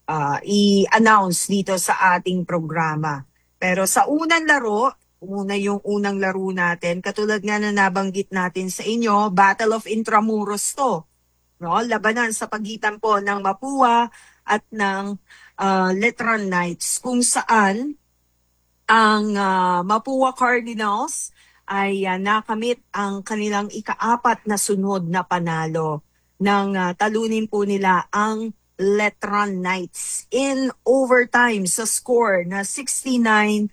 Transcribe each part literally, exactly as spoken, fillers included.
uh, i-announce dito sa ating programa. Pero sa unang laro, muna yung unang laro natin, katulad nga na nabanggit natin sa inyo, Battle of Intramuros to. No? Labanan sa pagitan po ng Mapua at ng uh, Letran Knights, kung saan ang uh, Mapua Cardinals ay uh, nakamit ang kanilang ikaapat na sunod na panalo nang uh, talunin po nila ang Letran Knights in overtime sa score na sixty-nine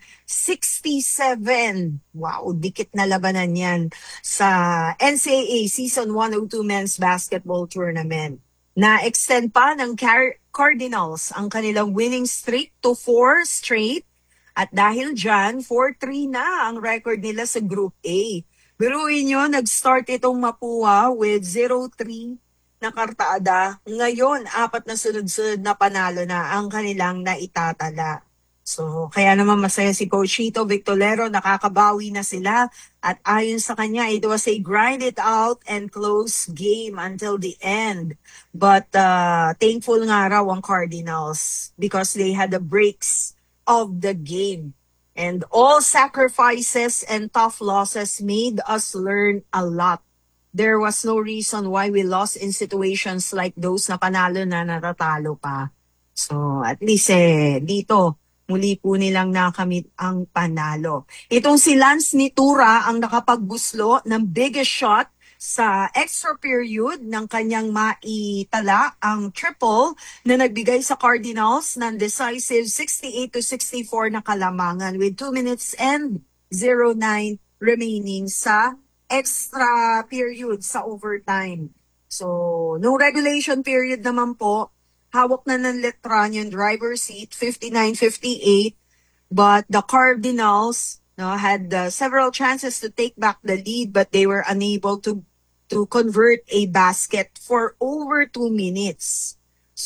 sixty-seven. Wow, dikit na labanan yan sa N C A A Season one oh two Men's Basketball Tournament. Na-extend pa ng Car- Cardinals ang kanilang winning streak to four straight. At dahil dyan, four three na ang record nila sa Group A. Biruin nyo, nag-start itong Mapua with zero three na kartaada. Ngayon, apat na sunod-sunod na panalo na ang kanilang naitatala. So, kaya naman masaya si Coach Chito Victolero, nakakabawi na sila. At ayon sa kanya, it was a grind it out and close game until the end. But uh, thankful nga raw ang Cardinals because they had the breaks of the game. And all sacrifices and tough losses made us learn a lot. There was no reason why we lost in situations like those na panalo na natatalo pa. So at least eh, dito, muli po nilang nakamit ang panalo. Itong si Lance Nitura ang nakapagbuslo ng biggest shot sa extra period ng kanyang maitala ang triple na nagbigay sa Cardinals ng decisive sixty-eight to sixty-four na kalamangan with two minutes and zero nine remaining sa extra period sa overtime. So, no regulation period naman po, hawak na ng Letran yung driver's seat, fifty-nine fifty-eight, but the Cardinals no, had uh, several chances to take back the lead, but they were unable to to convert a basket for over two minutes.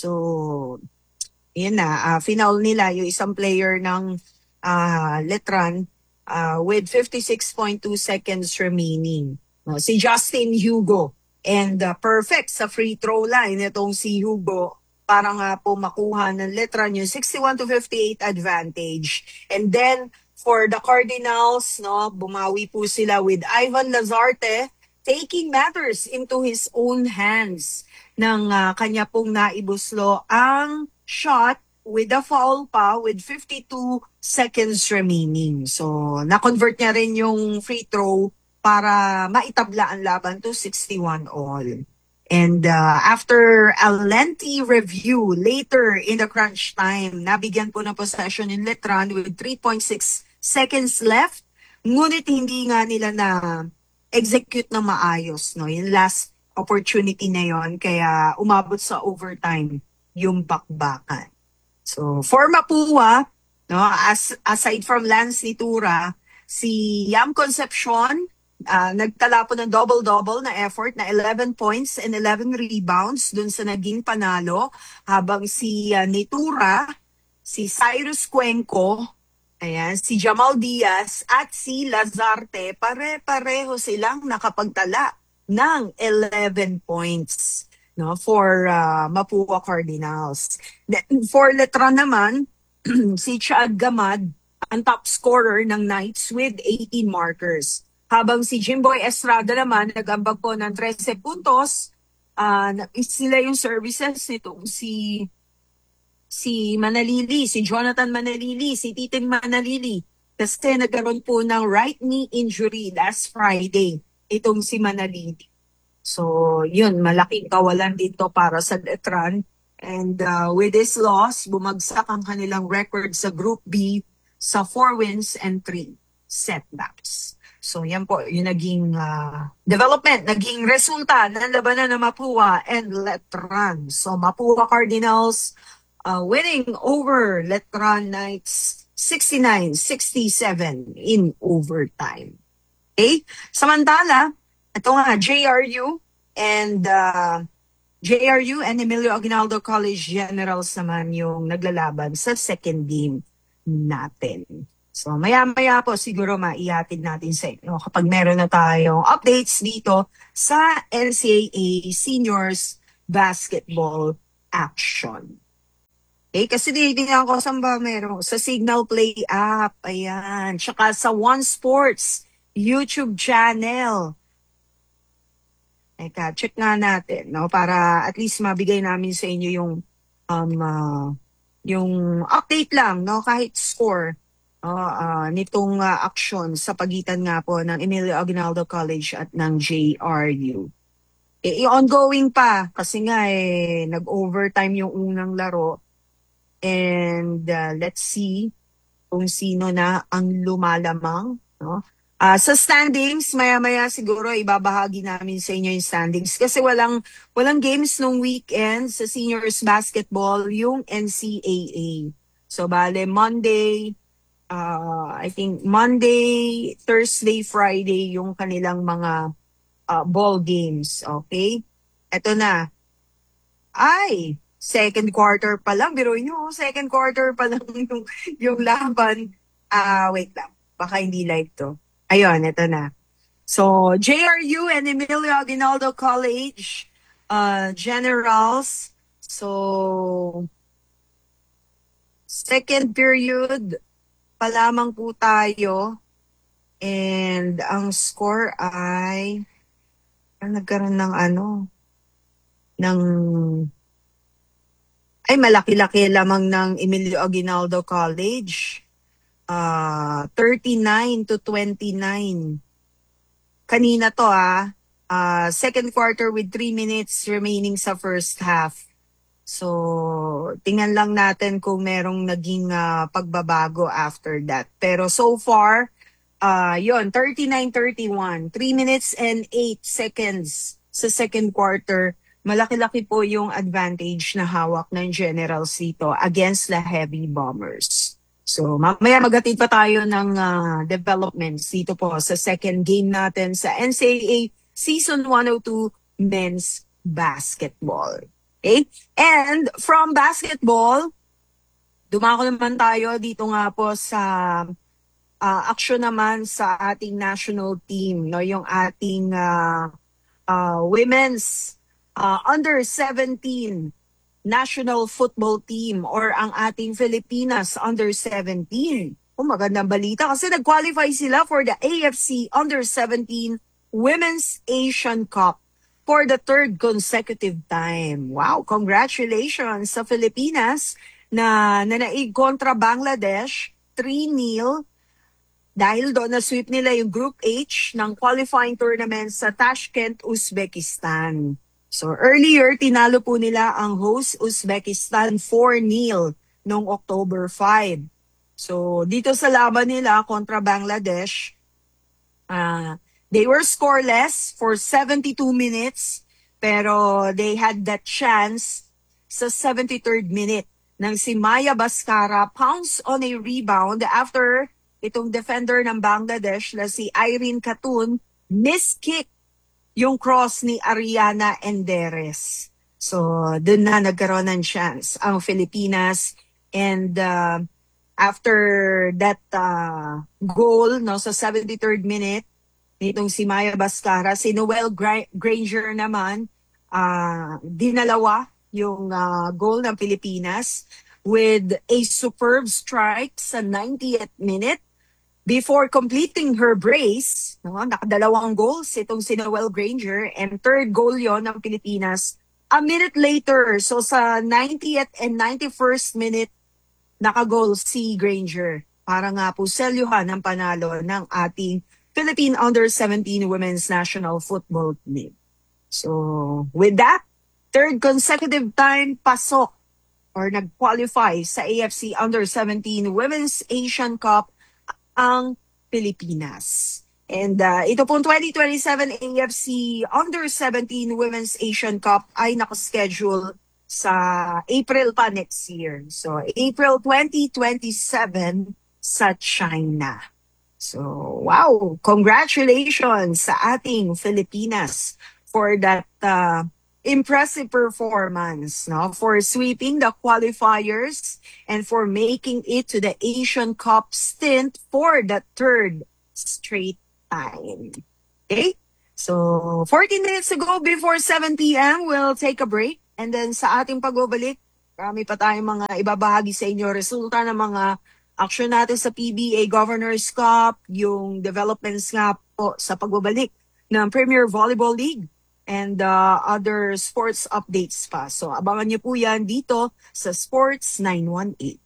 So, yun na, uh, final nila yung isang player ng uh, Letran uh, with fifty-six point two seconds remaining. No, si Justin Hugo. And uh, perfect sa free throw line itong si Hugo para nga po makuha ng Letran yung sixty-one to fifty-eight advantage. And then for the Cardinals, no, bumawi po sila with Ivan Lazarte taking matters into his own hands ng uh, kanya pong naibuslo ang shot with a foul pa with fifty-two seconds remaining. So, na-convert niya rin yung free throw para maitabla ang laban to sixty-one all. And uh, after a lengthy review later in the crunch time, nabigyan po ng possession in Letran with three point six seconds left. Ngunit hindi nga nila na execute na maayos, no? Yung last opportunity na yon, kaya umabot sa overtime yung bakbakan. So, for Mapua, no, as, aside from Lance Nitura, si Yam Concepcion, uh, nagtala po ng double-double na effort na eleven points and eleven rebounds dun sa naging panalo, habang si uh, Nitura, si Cyrus Cuenco, ayan, si Jamal Diaz at si Lazarte, pare-pareho silang nakapagtala ng eleven points, no, for uh, Mapua Cardinals. For Letran naman, si Chad Gamad ang top scorer ng Knights with eighteen markers. Habang si Jimboy Estrada naman nag-ambag po ng thirteen puntos, uh, sila yung services nitong si si Manalili, si Jonathan Manalili, si Titing Manalili. Kasi nagkaroon po ng right knee injury last Friday, itong si Manalili. So, yun, malaking kawalan dito para sa Letran. And uh, with this loss, bumagsak ang kanilang record sa Group B sa four wins and three setbacks. So, yan po, yung naging uh, development, naging resulta ng labanan ng Mapua and Letran. So, Mapua Cardinals uh, winning over Letran Knights sixty-nine sixty-seven in overtime. Okay? Samantala, ito nga, J R U and uh, J R U and Emilio Aguinaldo College Generals naman yung naglalaban sa second game natin. So maya-maya po siguro maihatid natin sa inyo kapag meron na tayong updates dito sa N C A A Seniors Basketball Action. Eh, kasi tinitingnan ko saan ba meron. Sa Signal Play app, ayan. Tsaka sa One Sports YouTube channel. Teka, check nga natin, no? Para at least mabigay namin sa inyo yung um, ah, yung update lang, no? Kahit score no? Ah, nitong ah, aksyon sa pagitan nga po ng Emilio Aguinaldo College at ng J R U. Eh, ongoing pa kasi nga eh, nag-overtime yung unang laro. And uh, let's see kung sino na ang lumalamang, no? Ah, sa standings, maya-maya siguro ibabahagi namin sa inyo yung standings kasi walang walang games nung weekend sa seniors basketball, yung N C A A. So bale Monday, uh, I think Monday, Thursday, Friday yung kanilang mga uh, ball games, okay? Eto na. Ay, second quarter pa lang. Biruin nyo, second quarter pa lang yung, yung laban. Ah, wait lang. Baka hindi live to. Ayun, ito na. So, J R U and Emilio Aguinaldo College uh, Generals. So, second period pa lamang po tayo. And ang score ay ah, nagkaroon ng ano, ng ay malaki-laki lamang ng Emilio Aguinaldo College. Uh, thirty-nine to twenty-nine. Kanina to ah. Uh, second quarter with three minutes remaining sa first half. So, tingnan lang natin kung merong naging uh, pagbabago after that. Pero so far, uh, yon thirty-nine thirty-one. three minutes and eight seconds sa second quarter. Malaki-laki po yung advantage na hawak ng Generals dito against the Heavy Bombers. So, mamaya magatid pa tayo ng uh, developments dito po sa second game natin sa N C A A Season one oh two Men's Basketball. Okay? And from basketball, dumako naman tayo dito nga po sa uh, action naman sa ating national team, no? Yung ating uh, uh, women's uh, under seventeen national football team or ang ating Filipinas under seventeen. Oh, magandang balita kasi nag-qualify sila for the A F C under seventeen Women's Asian Cup for the third consecutive time. Wow, congratulations sa Filipinas na nanaig kontra Bangladesh three nil dahil doon na-sweep nila yung Group H ng qualifying tournament sa Tashkent, Uzbekistan. So earlier, tinalo po nila ang host Uzbekistan four nil noong October five. So dito sa laban nila kontra Bangladesh, uh, they were scoreless for seventy-two minutes, pero they had that chance sa seventy-third minute nang si Maya Baskara pounce on a rebound after itong defender ng Bangladesh na si Irene Katun miss-kick yung cross ni Ariana Enderes. So, dun na nagkaroon ng chance ang Filipinas. And uh, after that uh, goal no sa seventy-third minute, nitong si Maya Baskara, si Noel Gra- Granger naman, uh, dinalawa yung uh, goal ng Pilipinas with a superb strike sa ninetieth minute. Before completing her brace, no, nakadalawang goals itong si Noel Granger and third goal yon ng Pilipinas a minute later. So sa ninetieth and ninety-first minute, nakagol si Granger para nga po selyuhan ang panalo ng ating Philippine under seventeen Women's National Football Team. So with that, third consecutive time pasok or nag-qualify sa A F C under seventeen Women's Asian Cup ang Pilipinas. And uh, ito pong twenty twenty-seven A F C under seventeen Women's Asian Cup ay nakaschedule sa April pa next year. So April twenty twenty-seven sa China. So wow, congratulations sa ating Filipinas for that uh, impressive performance, no? For sweeping the qualifiers and for making it to the Asian Cup stint for the third straight time. Okay? So, fourteen minutes to go before seven p.m. We'll take a break. And then sa ating pagbabalik, Marami pa tayong mga ibabahagi sa inyo. Resulta ng mga action natin sa P B A Governors Cup, yung developments nga po sa pagbabalik ng Premier Volleyball League and uh, other sports updates pa. So abangan niyo po yan dito sa Sports nine one eight.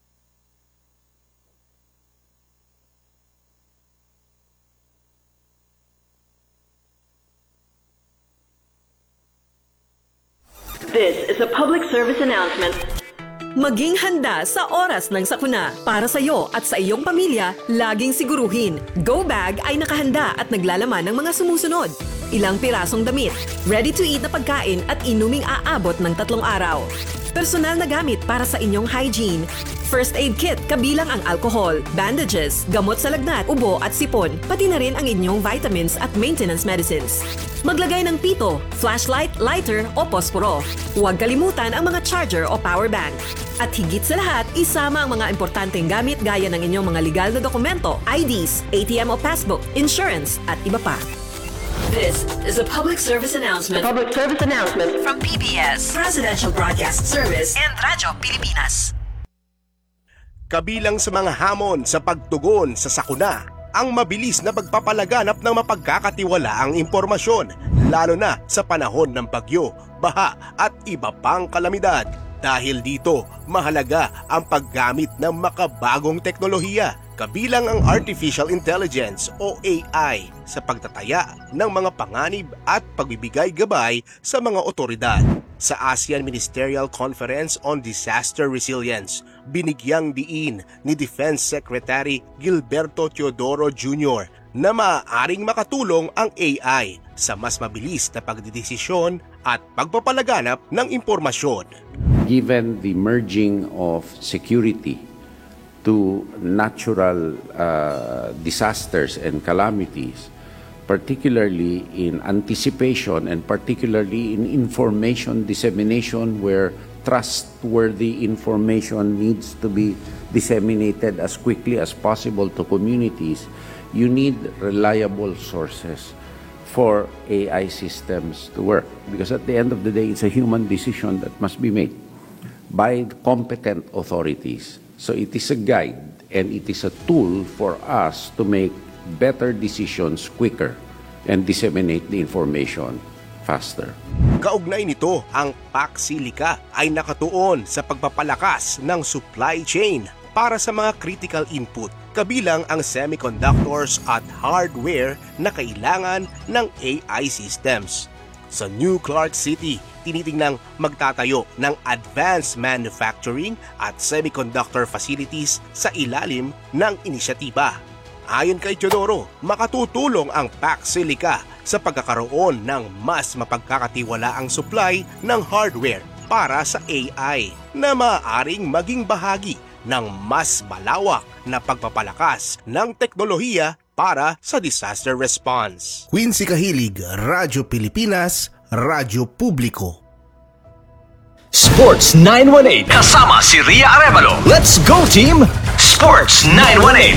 This is a public service announcement. Maging handa sa oras ng sakuna. Para sa iyo at sa iyong pamilya, laging siguruhin, Go Bag ay nakahanda at naglalaman ng mga sumusunod. Ilang pirasong damit, ready-to-eat na pagkain at inuming aabot ng tatlong araw. Personal na gamit para sa inyong hygiene. First aid kit kabilang ang alcohol, bandages, gamot sa lagnat, ubo at sipon, pati na rin ang inyong vitamins at maintenance medicines. Maglagay ng pito, flashlight, lighter o posporo. Huwag kalimutan ang mga charger o power bank. At higit sa lahat, isama ang mga importanteng gamit gaya ng inyong mga legal na dokumento, I Ds, A T M o passbook, insurance at iba pa. This is a public service announcement. Public service announcement From P B S, Presidential Broadcast Service, and Radyo Pilipinas. Kabilang sa mga hamon sa pagtugon sa sakuna, ang mabilis na pagpapalaganap ng mapagkakatiwalaang impormasyon, lalo na sa panahon ng bagyo, baha at iba pang kalamidad. Dahil dito, mahalaga ang paggamit ng makabagong teknolohiya, kabilang ang Artificial Intelligence o A I sa pagtataya ng mga panganib at pagbibigay gabay sa mga otoridad. Sa ASEAN Ministerial Conference on Disaster Resilience, binigyang diin ni Defense Secretary Gilberto Teodoro Junior na maaaring makatulong ang A I sa mas mabilis na pagdidesisyon at pagpapalaganap ng impormasyon. Given the merging of security to natural uh, disasters and calamities, particularly in anticipation and particularly in information dissemination where trustworthy information needs to be disseminated as quickly as possible to communities, you need reliable sources for A I systems to work. Because at the end of the day, it's a human decision that must be made by competent authorities. So it is a guide and it is a tool for us to make better decisions quicker and disseminate the information faster. Kaugnay nito, ang PAC-SILICA ay nakatuon sa pagpapalakas ng supply chain para sa mga critical input, kabilang ang semiconductors at hardware na kailangan ng A I systems. Sa New Clark City, tinitingnang magtatayo ng advanced manufacturing at semiconductor facilities sa ilalim ng inisyatiba. Ayon kay Teodoro, makatutulong ang PAC-SILICA sa pagkakaroon ng mas mapagkakatiwalaang supply ng hardware para sa A I na maaaring maging bahagi ng mas malawak na pagpapalakas ng teknolohiya para sa disaster response. Quincy Kahilig, Radyo Pilipinas, Radyo Publiko. Sports nine one eight kasama si Ria Arevalo. Let's go team! Sports nine one eight.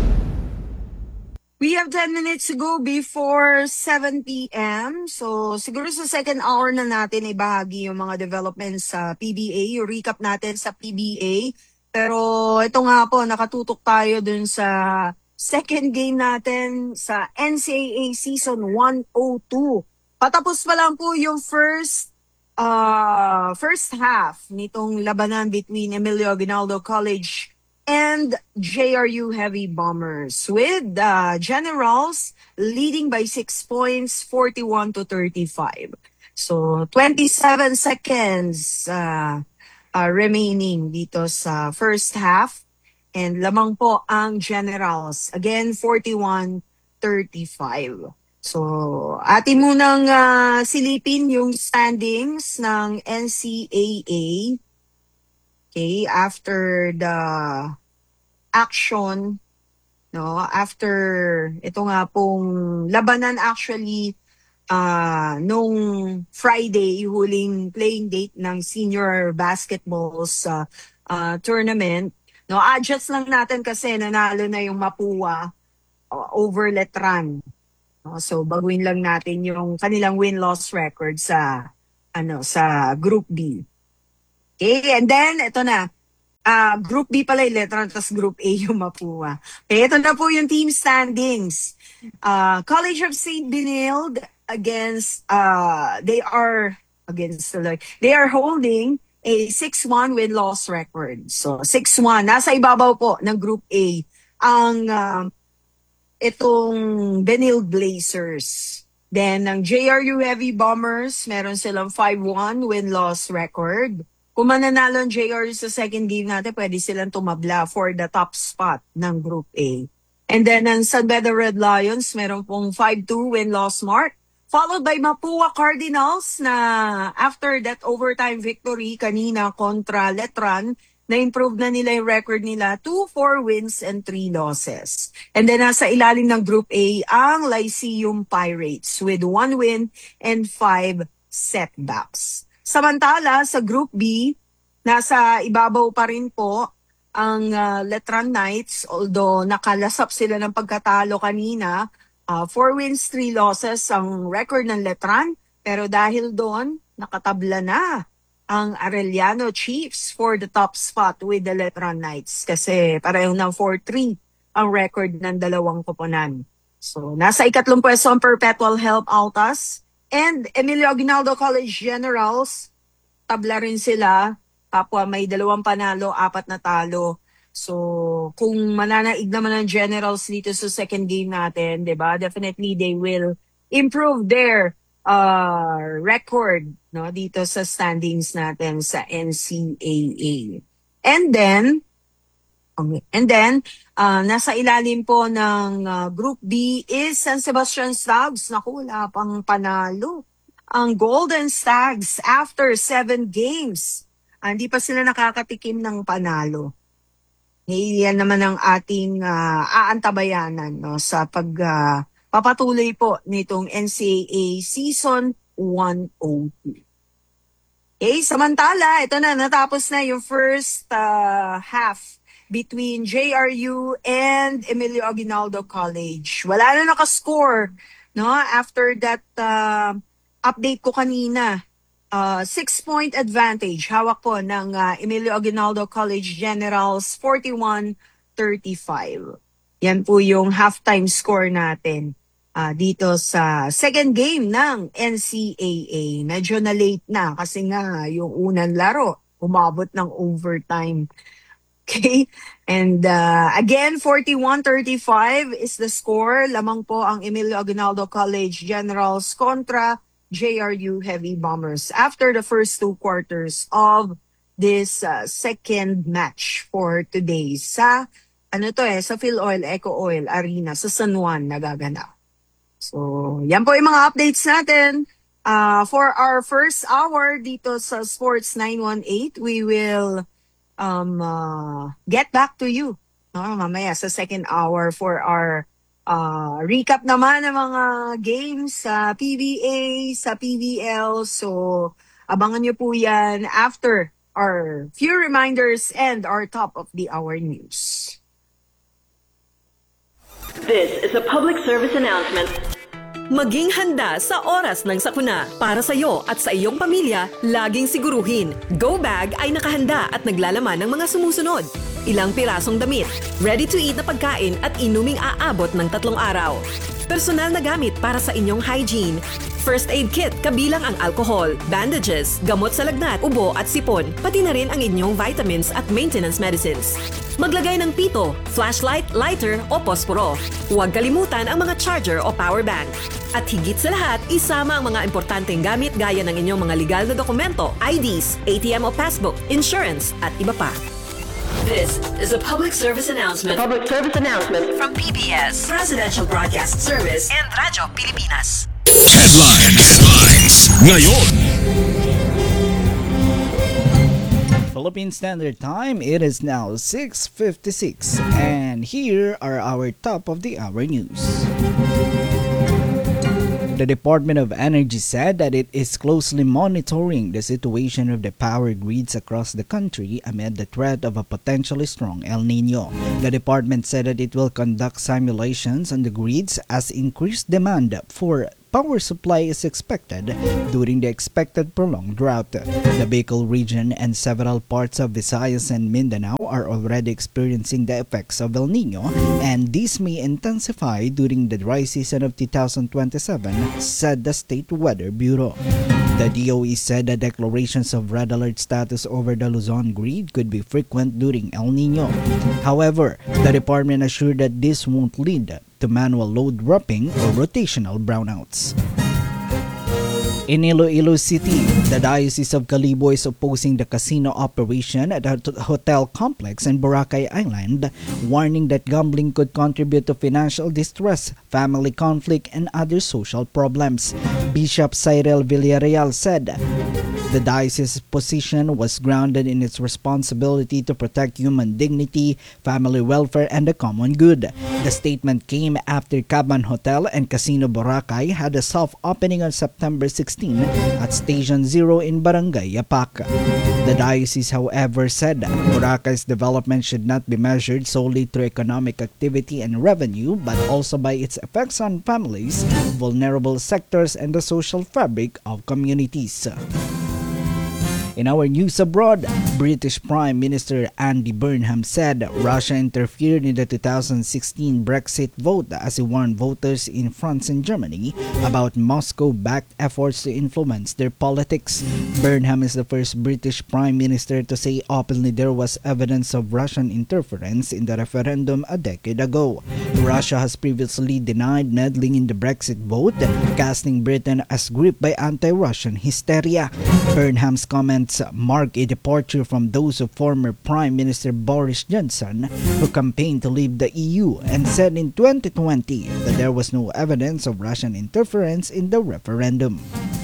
We have ten minutes to go before seven p m So, siguro sa second hour na natin ibahagi yung mga developments sa P B A, yung recap natin sa P B A. Pero ito nga po, nakatutok tayo dun sa second game natin sa N C A A Season one oh two. Patapos pa lang po yung first uh, first half nitong labanan between Emilio Aguinaldo College and J R U Heavy Bombers, with the Generals leading by six points, forty-one to thirty-five. So, twenty-seven seconds uh, uh, remaining dito sa first half. And lamang po ang Generals. Again, forty-one thirty-five. So, atin munang uh, silipin yung standings ng N C A A. Okay, after the action, no, after ito nga pong labanan actually uh, nung Friday, huling playing date ng senior basketballs uh, uh, tournament. No, adjust lang natin kasi nanalo na yung Mapua uh, over Letran. No, so baguhin lang natin yung kanilang win-loss record sa ano sa Group B. Okay, and then, ito na. Ah, Group B pala yung Letran, tapos Group A yung Mapua. Okay, ito na po yung team standings. Ah, College of Saint Benilde against, uh, they are, against, like, they are holding a six one win-loss record. So, six one. Nasa ibabaw po ng Group A ang ah, itong Benilde Blazers. Then, ang J R U Heavy Bombers, meron silang five one win-loss record. Kung mananalo ang J R U sa second game natin, pwede silang tumabla for the top spot ng Group A. And then, ang San Beda Red Lions, meron pong five two win-loss mark. Followed by Mapua Cardinals na after that overtime victory kanina kontra Letran, na-improve na nila yung record nila, two four wins and three losses. And then nasa ilalim ng Group A ang Lyceum Pirates with one win and five setbacks. Samantala sa Group B, nasa ibabaw pa rin po ang uh, Letran Knights, although nakalasap sila ng pagkatalo kanina. Uh, four wins, three losses ang record ng Letran. Pero dahil doon, nakatabla na ang Arellano Chiefs for the top spot with the Letran Knights. Kasi pareho ng four three ang record ng dalawang koponan. So, nasa ikatlong pwesto ang Perpetual Help Altas and Emilio Aguinaldo College Generals. Tabla rin sila. Kapwa may dalawang panalo, apat na talo. So, kung mananaig naman ang Generals dito sa second game natin, 'di ba? Definitely they will improve their uh record, no, dito sa standings natin sa N C A A. And then okay, and then uh, nasa ilalim po ng uh, Group B is San Sebastian Stags. Naku, wala pang panalo. Ang Golden Stags after seven games. Uh, hindi pa sila nakakatikim ng panalo. Yan naman ang ating uh, aantabayanan, no, sa pag uh, papatuloy po nitong N C A A Season one oh two. Okay, samantala, ito na, natapos na yung first uh, half between J R U and Emilio Aguinaldo College. Wala na nakascore, no, after that uh, update ko kanina. Uh, six-point advantage, hawak po ng uh, Emilio Aguinaldo College Generals, forty-one thirty-five. Yan po yung halftime score natin uh, dito sa second game ng N C A A. Medyo na late na kasi nga yung unang laro, umabot ng overtime. Okay? And uh, again, forty-one thirty-five is the score. Lamang po ang Emilio Aguinaldo College Generals kontra J R U Heavy Bombers after the first two quarters of this uh, second match for today sa ano to eh sa Philoil Eco Oil Arena sa San Juan nagaganap. So, yan po yung mga updates natin. Uh, for our first hour dito sa Sports nine one eight, we will um uh, get back to you no, mamaya sa second hour for our Uh, recap naman ng mga games sa P B A, sa P B L. So, abangan nyo po yan after our few reminders and our top of the hour news. This is a public service announcement. Maging handa sa oras ng sakuna. Para sa iyo at sa iyong pamilya, laging siguruhin, Go Bag ay nakahanda at naglalaman ng mga sumusunod. Ilang pirasong damit, ready-to-eat na pagkain at inuming aabot ng tatlong araw. Personal na gamit para sa inyong hygiene. First aid kit kabilang ang alcohol, bandages, gamot sa lagnat, ubo at sipon, pati na rin ang inyong vitamins at maintenance medicines. Maglagay ng pito, flashlight, lighter o posporo. Huwag kalimutan ang mga charger o power bank. At higit sa lahat, isama ang mga importanteng gamit gaya ng inyong mga legal na dokumento, I Ds, A T M o passbook, insurance at iba pa. This is a public service announcement. Public service announcement from P B S, Presidential Broadcast Service, and Radyo Pilipinas. Headlines. Headlines. Ngayon. Philippine Standard Time, it is now six fifty-six, and here are our top of the hour news. The Department of Energy said that it is closely monitoring the situation of the power grids across the country amid the threat of a potentially strong El Nino. The department said that it will conduct simulations on the grids as increased demand for power supply is expected during the expected prolonged drought. The Bicol region and several parts of Visayas and Mindanao are already experiencing the effects of El Nino, and this may intensify during the dry season of two thousand twenty-seven, said the State Weather Bureau. The D O E said the declarations of red alert status over the Luzon grid could be frequent during El Nino. However, the department assured that this won't lead to manual load dropping or rotational brownouts. In Iloilo City, the Diocese of Calibo is opposing the casino operation at a hotel complex in Boracay Island, warning that gambling could contribute to financial distress, family conflict, and other social problems. Bishop Cyril Villarreal said the diocese's position was grounded in its responsibility to protect human dignity, family welfare, and the common good. The statement came after Caban Hotel and Casino Boracay had a soft opening on September sixteenth at Station Zero in Barangay Yapak. The diocese, however, said Boracay's development should not be measured solely through economic activity and revenue, but also by its effects on families, vulnerable sectors, and the social fabric of communities. In our news abroad, British Prime Minister Andy Burnham said Russia interfered in the two thousand sixteen Brexit vote as he warned voters in France and Germany about Moscow-backed efforts to influence their politics. Burnham is the first British Prime Minister to say openly there was evidence of Russian interference in the referendum a decade ago. Russia has previously denied meddling in the Brexit vote, casting Britain as gripped by anti-Russian hysteria. Burnham's comments mark a departure from those of former Prime Minister Boris Johnson, who campaigned to leave the E U and said in twenty twenty that there was no evidence of Russian interference in the referendum.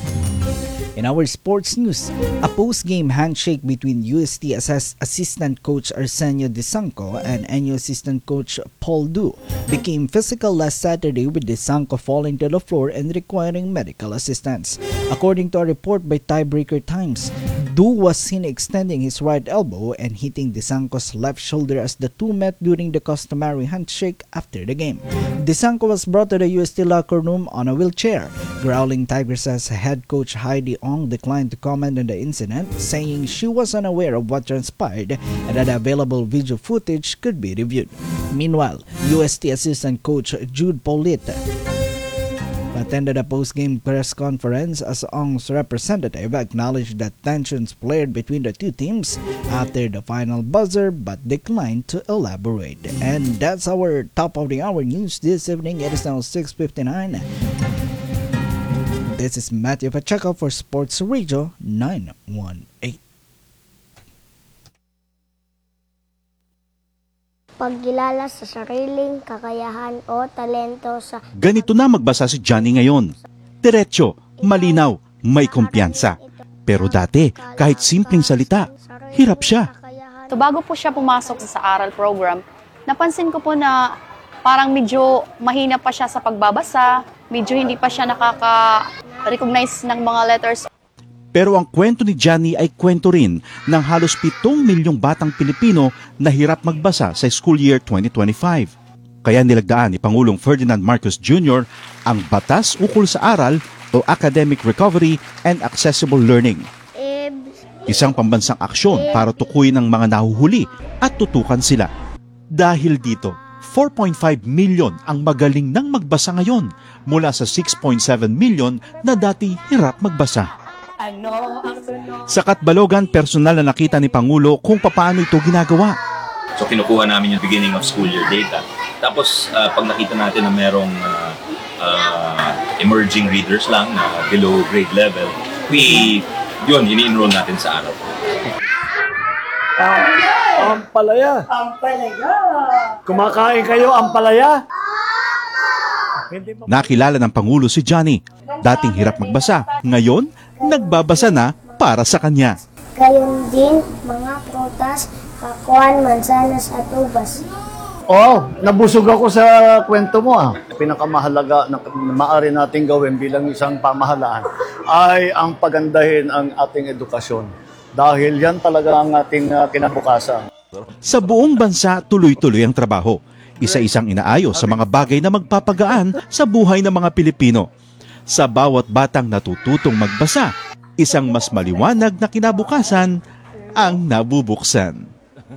In our sports news, a post-game handshake between U S T Assess- assistant coach Arsenio Disanco and N U assistant coach Paul Du became physical last Saturday, with Disanco falling to the floor and requiring medical assistance. According to a report by Tiebreaker Times, Du was seen extending his right elbow and hitting Disanco's left shoulder as the two met during the customary handshake after the game. Disanco was brought to the U S T locker room on a wheelchair. Growling Tigresses head coach Heidi Ong declined to comment on the incident, saying she was unaware of what transpired and that available video footage could be reviewed. Meanwhile, U S T assistant coach Jude Paulette attended a post-game press conference as Ong's representative acknowledged that tensions flared between the two teams after the final buzzer, but declined to elaborate. And that's our top of the hour news this evening. It is now six fifty-nine. This is Matthew Pacheco for Sports Radio nine one eight. Pagkilala sa sariling kakayahan o talento sa... Ganito na magbasa si Johnny ngayon. Diretso, malinaw, may kumpiyansa. Pero dati, kahit simpleng salita, hirap siya. So bago po siya pumasok sa aral program, napansin ko po na parang medyo mahina pa siya sa pagbabasa, medyo hindi pa siya nakaka-recognize ng mga letters. Pero ang kwento ni Johnny ay kwento rin ng halos pitong milyong batang Pilipino na hirap magbasa sa school year twenty twenty-five. Kaya nilagdaan ni Pangulong Ferdinand Marcos Junior ang Batas Ukol sa Aral o Academic Recovery and Accessible Learning. Isang pambansang aksyon para tukuyin ang mga nahuhuli at tutukan sila. Dahil dito, four point five million ang magaling nang magbasa ngayon mula sa six point seven million na dati hirap magbasa. Sa Katbalogan, personal na nakita ni Pangulo kung paano ito ginagawa. So kinukuha namin yung beginning of school year data. Tapos uh, pag nakita natin na merong uh, uh, emerging readers lang na below grade level, we, yun, ini-enroll natin sa araw. Ampalaya. Ampalaya. Kumakain kayo, ampalaya? Nakilala ng Pangulo si Johnny. Dating hirap magbasa, ngayon nagbabasa na para sa kanya. Gayon din mga prutas, kakuan, mansanas at ubas. Oh, nabusog ako sa kwento mo ah. Pinakamahalaga na maaari nating gawin bilang isang pamahalaan ay ang pagandahin ang ating edukasyon. Dahil yan talaga ang ating uh, kinabukasan. Sa buong bansa, tuloy-tuloy ang trabaho. Isa-isang inaayos sa mga bagay na magpapagaan sa buhay ng mga Pilipino. sa bawat batang natututong magbasa, isang mas maliwanag na kinabukasan ang nabubuksan.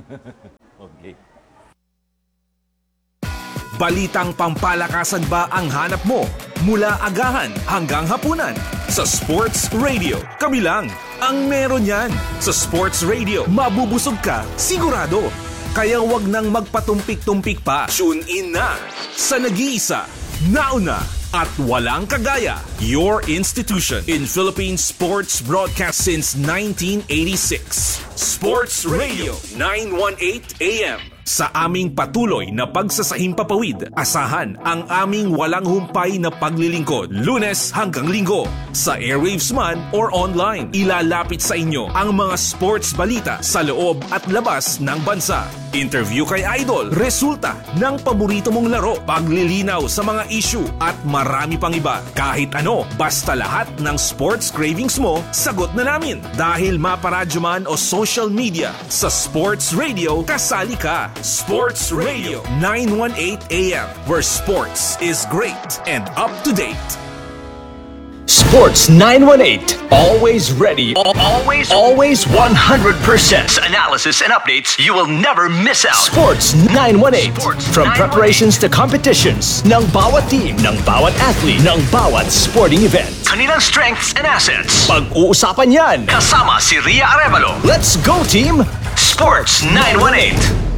Balitang pampalakasan ba ang hanap mo? Mula agahan hanggang hapunan. Sa Sports Radio, kami lang ang meron yan. Sa Sports Radio, mabubusog ka, sigurado. Kaya wag nang magpatumpik-tumpik pa. Tune in na sa nag-iisa, nauna, at walang kagaya. Your institution in Philippine sports broadcast since nineteen eighty-six. Sports Radio nine eighteen A M. Sa aming patuloy na pagsasahimpapawid, asahan ang aming walang humpay na paglilingkod, Lunes hanggang Linggo. Sa airwaves man or online, ilalapit sa inyo ang mga sports balita sa loob at labas ng bansa. Interview kay Idol, resulta ng paborito mong laro, paglilinaw sa mga issue at marami pang iba. Kahit ano, basta lahat ng sports cravings mo, sagot na namin. Dahil maparadyo man o social media, sa Sports Radio, kasali ka. Sports Radio nine eighteen A M, where sports is great and up to date. Sports nine eighteen, always ready, always, always one hundred percent analysis and updates you will never miss out. Sports nine eighteen, from preparations to competitions, ng bawat team, ng bawat athlete, ng bawat sporting event. Kanilang strengths and assets. Pag-uusapan yan, kasama si Ria Arevalo. Let's go team! Sports nine eighteen.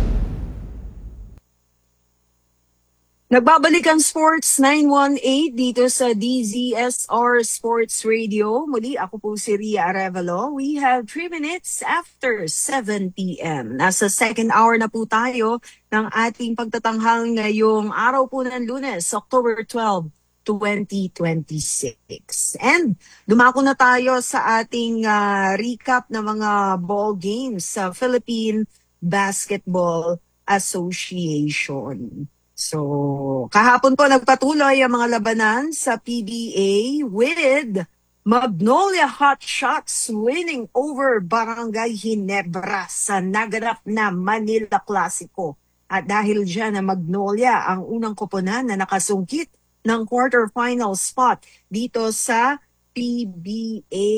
Nagbabalik ang Sports nine eighteen dito sa D Z S R Sports Radio. Muli, ako po si Ria Arevalo. We have three minutes after seven p m Nasa second hour na po tayo ng ating pagtatanghal ngayong araw po ng Lunes, October twelfth, twenty twenty-six. And dumako na tayo sa ating uh, recap ng mga ball games sa Philippine Basketball Association. So, kahapon po nagpatuloy ang mga labanan sa P B A with Magnolia Hotshots winning over Barangay Ginebra sa naganap na Manila Clasico. At dahil dyan na Magnolia ang unang koponan na nakasungkit ng quarterfinal spot dito sa P B A.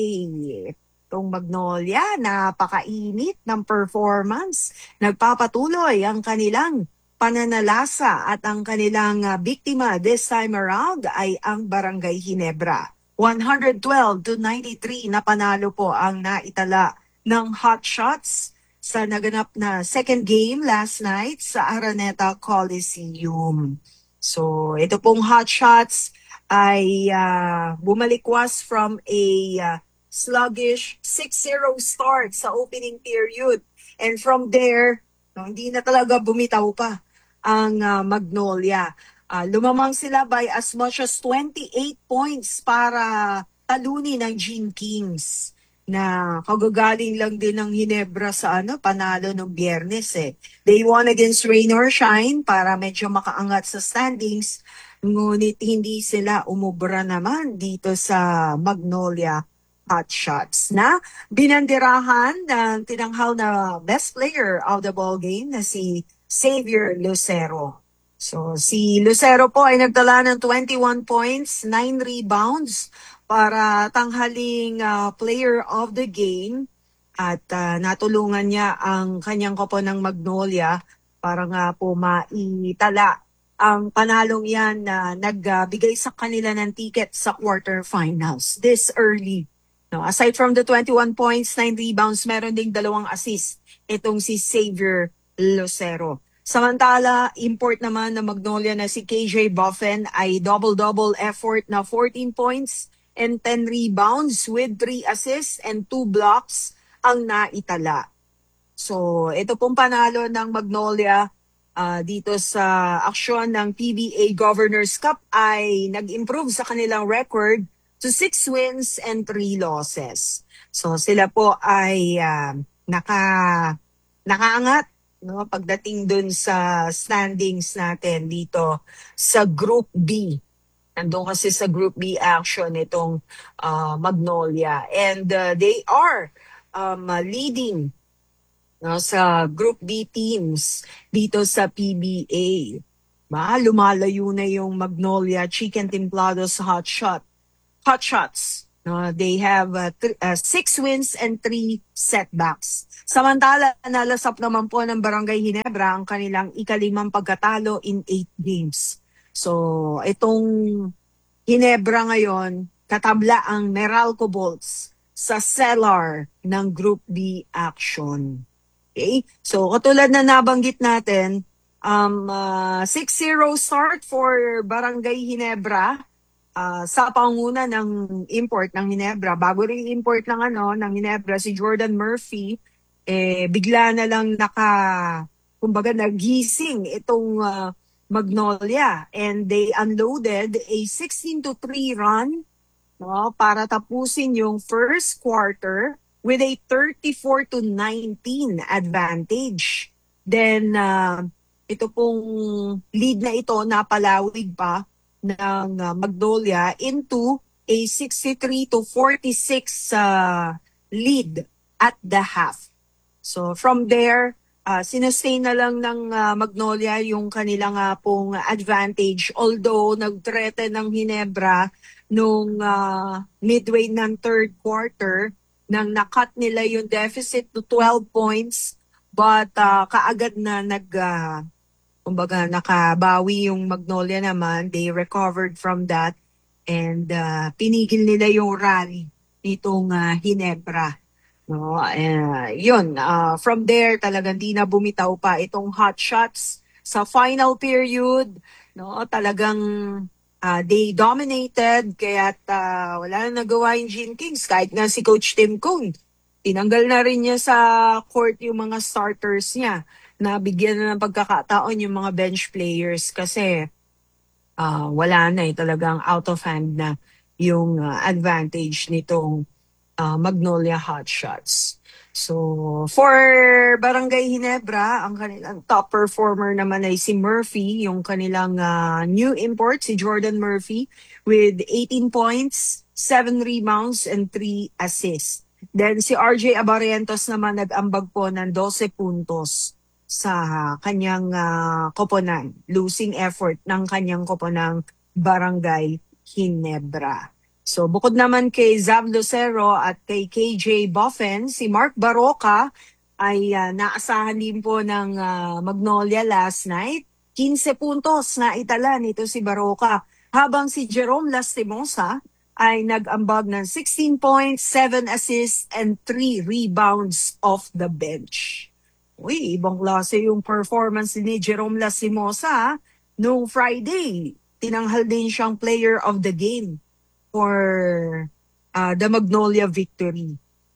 Itong Magnolia, napakainit ng performance. Nagpapatuloy ang kanilang pananalasa at ang kanilang uh, biktima this time around ay ang Barangay Ginebra. one twelve to ninety-three na panalo po ang naitala ng Hotshots sa naganap na second game last night sa Araneta Coliseum. So ito pong Hotshots ay uh, bumalikwas from a uh, sluggish six zero start sa opening period. And from there, no, hindi na talaga bumitaw pa ang uh, Magnolia. Uh, lumamang sila by as much as twenty-eight points para talunin ng Gene Kings na kagagaling lang din ng Ginebra sa ano, panalo ng Biyernes eh. They won against Rain or Shine para medyo makaangat sa standings, ngunit hindi sila umubra naman dito sa Magnolia Hotshots na binanderahan ng tinanghal na best player of the ball game na si Xavier Lucero. So si Lucero po ay nagdala ng twenty-one points, nine rebounds para tanghaling uh, player of the game at uh, natulungan niya ang kanyang kopo ng Magnolia para nga po maitala ang panalong yan na nagbigay sa kanila ng ticket sa quarterfinals this early. No, aside from the twenty-one points, nine rebounds, meron ding dalawang assist itong si Xavier Lucero. Samantala, import naman ng Magnolia na si K J Buffen ay double-double effort na fourteen points and ten rebounds with three assists and two blocks ang naitala. So, ito pong panalo ng Magnolia uh, dito sa aksyon ng P B A Governors Cup ay nag-improve sa kanilang record to six wins and three losses. So, sila po ay uh, naka, nakaangat no, pagdating dun sa standings natin dito sa Group B. Nandun kasi sa Group B action itong uh, Magnolia. And uh, they are um, leading no, sa Group B teams dito sa P B A. Ba, lumalayo na yung Magnolia Chicken Templados Hotshot Hotshots. No, they have uh, th- uh, six wins and three setbacks. Samantala, nalasap naman po ng Barangay Ginebra ang kanilang ikalimang pagkatalo in eight games. So, itong Ginebra ngayon, katabla ang Meralco Bolts sa cellar ng Group B action. Okay? So, katulad na nabanggit natin, um, uh, six zero start for Barangay Ginebra. Uh, sa panguna ng import ng Ginebra, bago rin import ng ano ng Ginebra si Jordan Murphy, eh bigla na lang naka kumbaga nagising itong uh, Magnolia, and they unloaded a sixteen to three run, no, para tapusin yung first quarter with a thirty-four to nineteen advantage. Then uh, ito pong lead na ito napalawig pa ng uh, Magnolia into a sixty-three to forty-six uh, lead at the half. So from there, uh, sinustain na lang ng uh, Magnolia yung kanilang uh, pong advantage, although nag-threaten ng Ginebra nung uh, midway ng third quarter nang nakat nila yung deficit to twelve points, but uh, kaagad na nag uh, kumbaga nakabawi yung Magnolia naman. They recovered from that and uh, pinigil nila yung rally nitong uh, Ginebra. No, uh, yun, uh, from there talagang di na bumitaw pa itong Hotshots sa final period. No, talagang uh, they dominated, kaya uh, wala na nagawa yung Gene Kings, kahit nga si Coach Tim Cone. Tinanggal na rin niya sa court yung mga starters niya, na bigyan na ng pagkakataon yung mga bench players kasi uh, wala na eh, talagang out of hand na yung uh, advantage nitong uh, Magnolia Hotshots. So, for Barangay Ginebra, ang kanilang top performer naman ay si Murphy, yung kanilang uh, new import, si Jordan Murphy, with eighteen points, seven rebounds, and three assists. Then si R J Abarrientos naman nag-ambag po ng twelve puntos sa kanyang uh, koponan, losing effort ng kanyang koponang Barangay Ginebra. So bukod naman kay Zav Lucero at kay K J Boffen, si Mark Baroka ay uh, naasahan din po ng uh, Magnolia last night. fifteen puntos na itala nito si Baroka, habang si Jerome Lastimosa ay nag-ambag ng sixteen points, seven assists, and three rebounds off the bench. Uy, ibang klase yung performance ni Jerome Lastimosa. Noong Friday, tinanghal din siyang player of the game for uh, the Magnolia victory.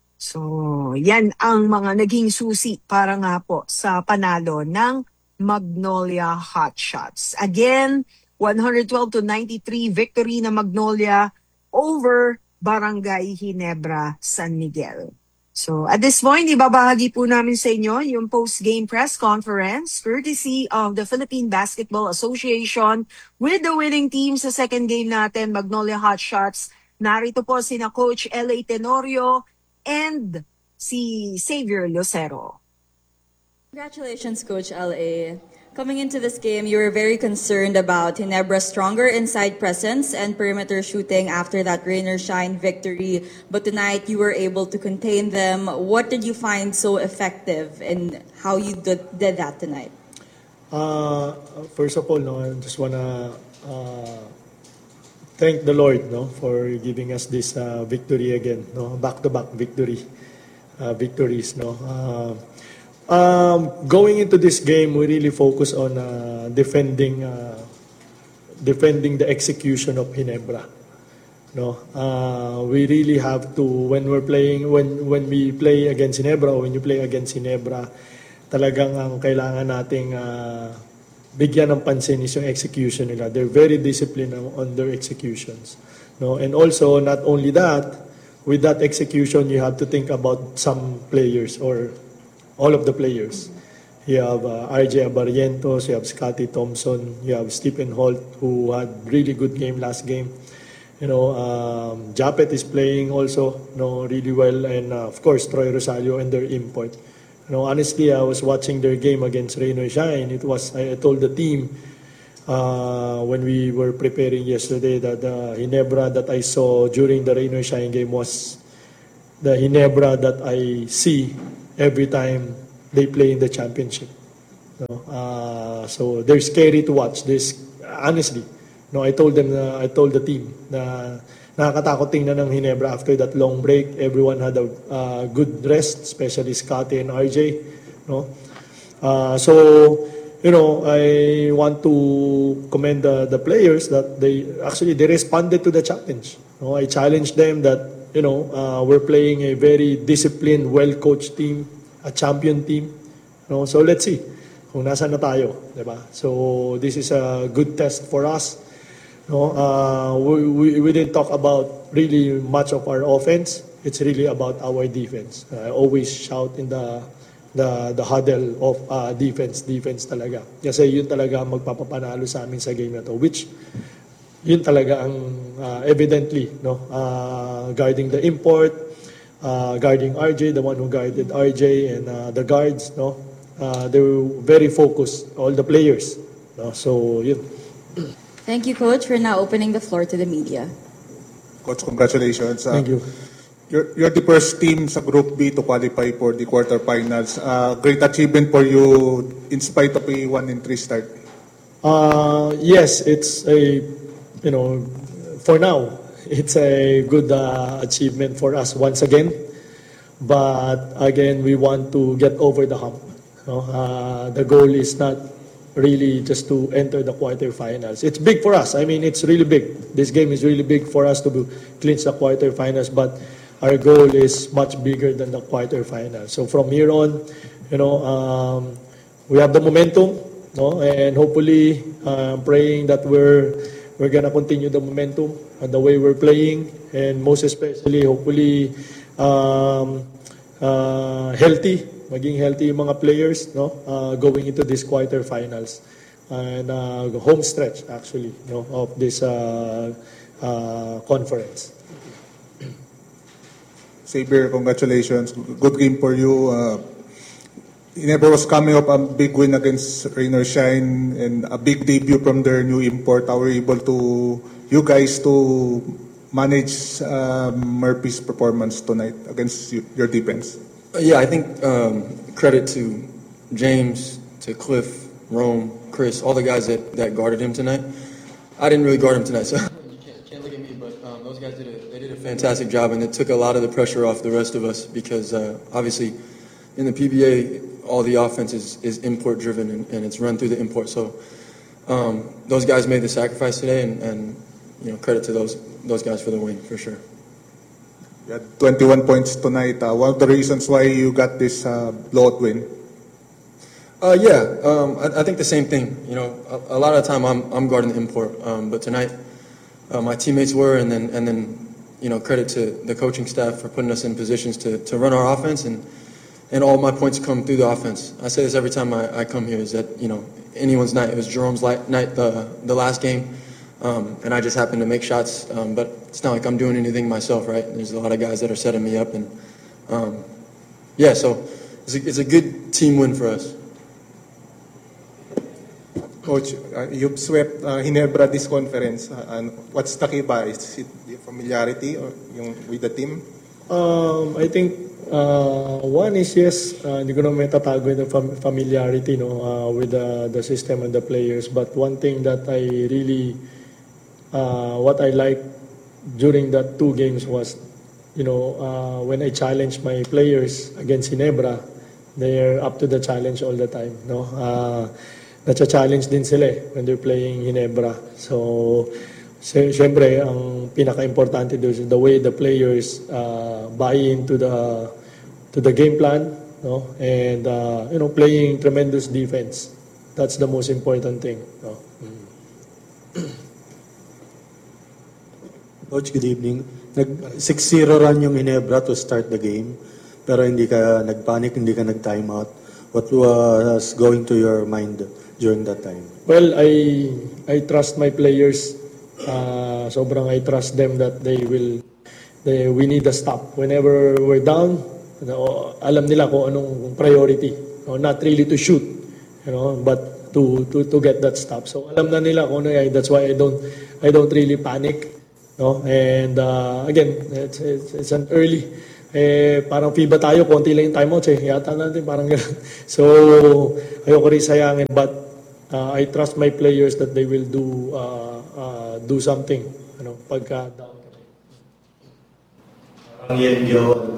So, yan ang mga naging susi para nga po sa panalo ng Magnolia Hotshots. Again, one twelve to ninety-three victory na Magnolia over Barangay Ginebra San Miguel. So at this point, ibabahagi po namin sa inyo yung post-game press conference courtesy of the Philippine Basketball Association with the winning team sa second game natin, Magnolia Hotshots. Narito po sina Coach L A Tenorio and si Xavier Lucero. Congratulations, Coach L A. Coming into this game, you were very concerned about Ginebra's stronger inside presence and perimeter shooting after that rain or shine victory. But tonight, you were able to contain them. What did you find so effective in how you did, did that tonight? Uh, first of all, no, I just want to uh, thank the Lord, no, for giving us this uh, victory again, no, back-to-back victory, uh, victories, no. Uh, Um, going into this game, we really focus on uh, defending, uh, defending the execution of Ginebra. No, uh, we really have to, when we're playing, when when we play against Ginebra, or when you play against Ginebra, talagang ang kailangan nating uh, bigyan ng pansin is yung execution nila. They're very disciplined on their executions. No, and also not only that, with that execution, you have to think about some players or all of the players. You have uh, R J Abarrientos, you have Scotty Thompson, you have Stephen Holt, who had really good game last game. You know, um, Japet is playing also, you know, really well, and uh, of course Troy Rosario and their import. You know, honestly, I was watching their game against Rain or Shine. It was, I told the team, uh, when we were preparing yesterday that the Ginebra that I saw during the rain or shine game was the Ginebra that I see every time they play in the championship. No? Uh, so they're scary to watch. This honestly, no, I told them, na, I told the team na nakakatakot tingnan ng Ginebra after that long break. Everyone had a uh, good rest, especially Scotty and R J. No, uh, so you know I want to commend the, the players that they actually they responded to the challenge. No, I challenged them that you know uh, we're playing a very disciplined, well-coached team, a champion team. No, so let's see kung nasa na tayo, diba? So this is a good test for us. No, uh, we, we, we didn't talk about really much of our offense. It's really about our defense. I always shout in the the the huddle of uh, defense, defense talaga. Kasi yun talaga ang magpapapanalo sa amin sa game na to. Which yun talaga ang uh, evidently, no, uh, guarding the import, uh, guarding R J, the one who guarded R J and uh, the guards, no. Uh, they were very focused, all the players. No? So, yun. Thank you, Coach. We're now opening the floor to the media. Coach, congratulations. Uh, Thank you. You're, you're the first team sa Group B to qualify for the quarterfinals. Uh, great achievement for you in spite of a one and three start. Uh, yes, it's a, you know, for now, it's a good uh, achievement for us once again. But again, we want to get over the hump. No? Uh, the goal is not really just to enter the quarterfinals. It's big for us. I mean, it's really big. This game is really big for us to clinch the quarterfinals, but our goal is much bigger than the quarterfinals. So from here on, you know, um, we have the momentum, no, and hopefully, uh, praying that we're we're gonna continue the momentum and the way we're playing, and most especially, hopefully, um, uh, healthy. Maging healthy yung mga players, no, uh, going into this quarterfinals and uh, home stretch actually, no, of this uh, uh, conference. Saber, congratulations. Good game for you. Uh, Ginebra was coming up a big win against Rain or Shine and a big debut from their new import. How were you able to, you guys, to manage uh, Murphy's performance tonight against you, your defense? Yeah, I think um, credit to James, to Cliff, Rome, Chris, all the guys that, that guarded him tonight. I didn't really guard him tonight, so you can't, can't look at me, but um, those guys did a, they did a fantastic job, and it took a lot of the pressure off the rest of us because uh, obviously in the P B A, all the offense is, is import driven and, and it's run through the import. So um, those guys made the sacrifice today, and, and you know, credit to those those guys for the win for sure. You had twenty-one points tonight. Uh, one of the reasons why you got this uh, blowout win? Uh, yeah, um, I, I think the same thing. You know, a, a lot of the time I'm I'm guarding the import, um, but tonight uh, my teammates were, and then and then you know, credit to the coaching staff for putting us in positions to, to run our offense, and and all my points come through the offense. I say this every time I, I come here, is that you know, anyone's night. It was Jerome's light, night the the last game. Um, and I just happen to make shots, um, but it's not like I'm doing anything myself, right? There's a lot of guys that are setting me up, and um, yeah, so it's a, it's a good team win for us. Coach, uh, you've swept uh, Ginebra this conference. Uh, and what's the key ba? Is it the familiarity or yung with the team? Um, I think uh, one is yes, uh, hindi ko na may tatago yung fam- familiarity, no, uh, with the, the system and the players. But one thing that I really Uh, what I liked during that two games was, you know, uh, when I challenged my players against Ginebra, they're up to the challenge all the time. No, uh, nacha-challenge din sila eh, when they're playing Ginebra. So, siyempre, ang pinaka-importante doon is the way the players uh, buy into the to the game plan, no, and uh, you know, playing tremendous defense. That's the most important thing. No? Coach, good evening. Nag six zero run yung Ginebra to start the game, pero hindi ka nagpanic, hindi ka nag-time out. What was going to your mind during that time? Well, I I trust my players. Uh, sobrang I trust them that they will, they, we need a stop. Whenever we're down, you know, alam nila kung anong priority. You know, not really to shoot, you know, but to to to get that stop. So alam na nila kung ano yan. That's why I don't I don't really panic, no? And uh, again, it's, it's it's an early eh parang FIBA tayo, konti lang yung timeouts eh. Yata natin parang gano'n. So ayoko rin sayangin, but uh, I trust my players that they will do uh, uh, do something, ano, pagka down. Ang yan yun.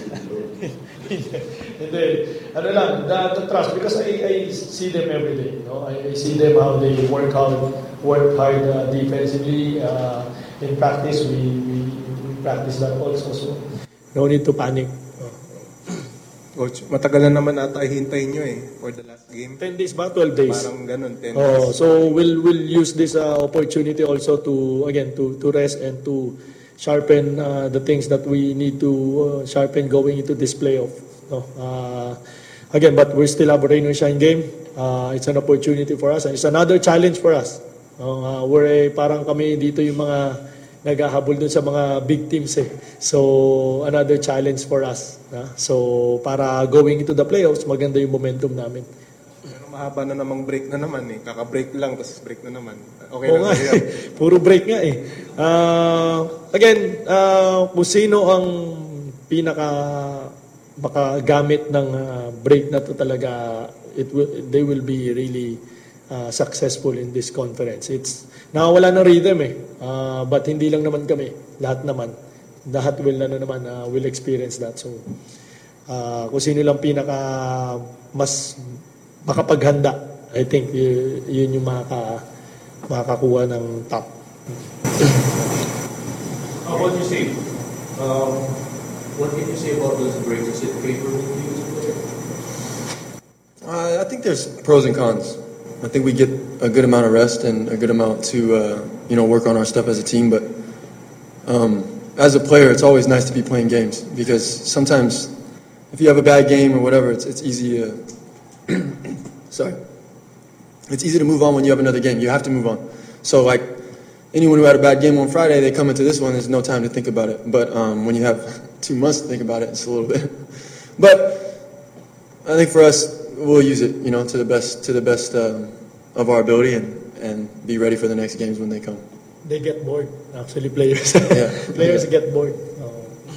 Hindi. Ano lang, the, the trust, because I, I see them every day. No? I, I see them how they work hard, work hard uh, defensively. Uh, in practice, we, we, we practice that also. So, no need to panic. Coach, matagal na naman ata hintayin nyo eh for the last game. ten days ba? twelve days. Parang ganun, ten oh, days. So we'll we'll use this uh, opportunity also to, again, to, to rest and to sharpen uh, the things that we need to uh, sharpen going into this playoff. No? Uh, again, but we still have a rain or shine game. Uh, it's an opportunity for us and it's another challenge for us. Uh, we're eh, parang kami dito yung mga naghahabol dun sa mga big teams eh. So, another challenge for us. Uh, so, para going into the playoffs, maganda yung momentum namin. Pero mahaba na namang break na naman eh. Kaka-break lang, tapos break na naman. Okay Oo lang nga, yan. puro break nga eh. Uh, again, uh, kung sino ang pinaka makagamit ng uh, break na to talaga, it will, they will be really uh, successful in this conference. It's nakawala ng rhythm eh. Uh, but hindi lang naman kami. Lahat naman. Lahat will na naman uh, will experience that. So, uh, kung sino lang pinaka mas makapaghanda, I think y- yun yung makaka, makakakuha ng top. How about you, Steve? Um, what can you say about those breaks? Is it favorable to you? Uh, I think there's pros and cons. I think we get a good amount of rest and a good amount to, uh, you know, work on our stuff as a team. But um, as a player, it's always nice to be playing games because sometimes if you have a bad game or whatever, it's it's easy to, sorry, it's easy to move on when you have another game. You have to move on. So like anyone who had a bad game on Friday, they come into this one, there's no time to think about it. But um, when you have two months to think about it, it's a little bit. But I think for us, we'll use it, you know, to the best to the best um, of our ability and, and be ready for the next games when they come. They get bored, actually, players. Yeah. Players Yeah. get bored. Oh.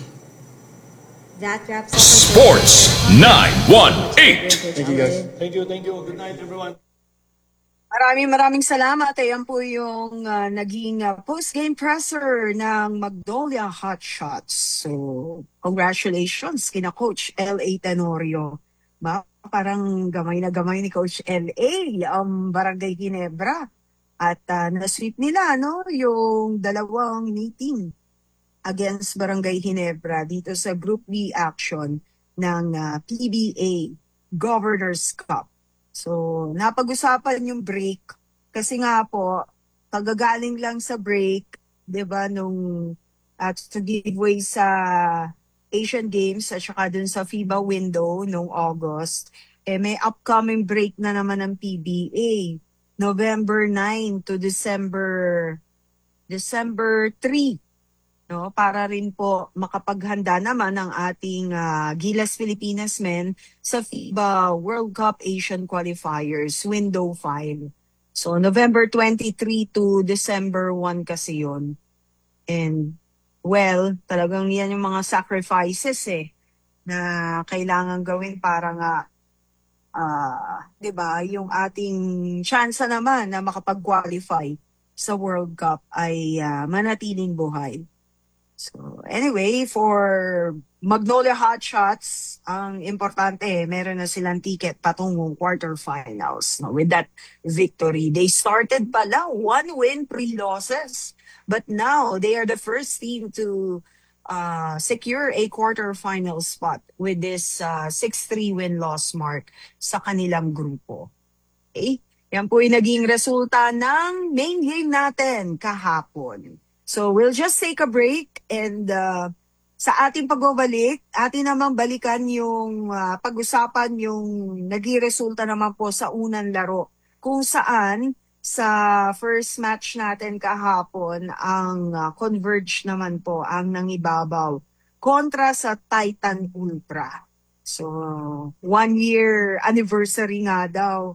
That wraps up Sports nine one eight. Thank you, guys. Thank you, thank you. Good night, everyone. Maraming maraming salamat. Ayan po yung uh, naging uh, post-game presser ng Magnolia Hotshots. So, congratulations kina Coach L A Tenorio. Ba? Parang gamay na gamay ni Coach L A ang um, Barangay Ginebra. At uh, na-sweep nila no, yung dalawang meeting against Barangay Ginebra dito sa Group B action ng uh, P B A Governor's Cup. So, napag-usapan yung break kasi nga po, kagagaling lang sa break, 'di ba, nung at to give way sa Asian Games at saka dun sa FIBA window noong August, eh may upcoming break na naman ng P B A. November ninth to December December third. No, para rin po makapaghanda naman ang ating uh, Gilas Pilipinas men sa FIBA World Cup Asian Qualifiers Window five. So November twenty-third to December first kasi yun. And well, talagang yan yung mga sacrifices eh na kailangan gawin para nga uh, 'di ba, yung ating chance naman na makapag-qualify sa World Cup ay uh, manatiling buhay. So, anyway, for Magnolia Hotshots, ang importante, meron na silang ticket patungong quarterfinals. No? With that victory, they started pala one win, three losses. But now, they are the first team to uh, secure a quarterfinal spot with this uh, six three win-loss mark sa kanilang grupo. Okay? Yan po yung naging resulta ng main game natin kahapon. So we'll just take a break and uh, sa ating pagbabalik, atin namang balikan yung uh, pag-usapan yung naging resulta naman po sa unang laro. Kung saan sa first match natin kahapon, ang uh, Converge naman po ang nangibabaw kontra sa Titan Ultra. So one year anniversary nga daw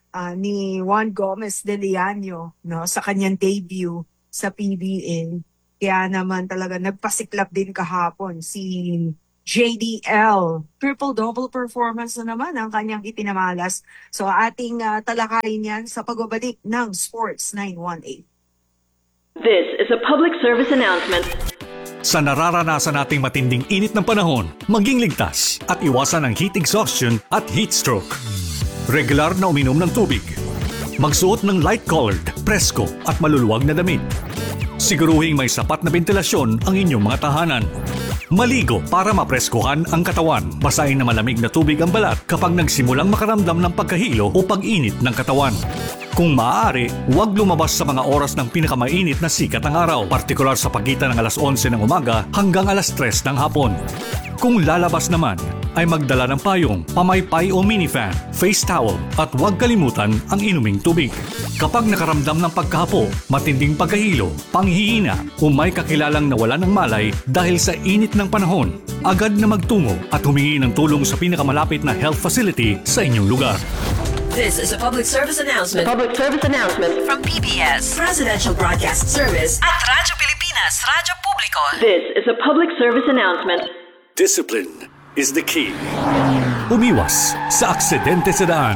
ah, ni Juan Gomez de Leaño, no, sa kanyang debut sa P B A. Kaya naman talaga nagpasiklab din kahapon si J D L. Triple-double performance na naman ang kanyang ipinamalas. So ating uh, talakayin yan sa pagbabalik ng Sports nine one eight. This is a public service announcement. Sa nararanasan nating matinding init ng panahon, maging ligtas at iwasan ang heat exhaustion at heat stroke. Regular na uminom ng tubig. Magsuot ng light-colored, presko at maluluwag na damit. Siguruhing may sapat na ventilasyon ang inyong mga tahanan. Maligo para mapreskuhan ang katawan. Basahin na malamig na tubig ang balat kapag nagsimulang makaramdam ng pagkahilo o pag-init ng katawan. Kung maaari, huwag lumabas sa mga oras ng pinakamainit na sikat ng araw, partikular sa pagitan ng alas onse ng umaga hanggang alas tres ng hapon. Kung lalabas naman, ay magdala ng payong, pamaypay o minifan, face towel at huwag kalimutan ang inuming tubig. Kapag nakaramdam ng pagkahapo, matinding pagkahilo, panghihina o may kakilalang nawalan ng malay dahil sa init ng panahon, agad na magtungo at humingi ng tulong sa pinakamalapit na health facility sa inyong lugar. This is a public service announcement. Public service announcement from P B S Presidential Broadcast Service at Radyo Pilipinas, Radyo Publiko. This is a public service announcement. Discipline is the key. Umiwas sa aksidente sa daan.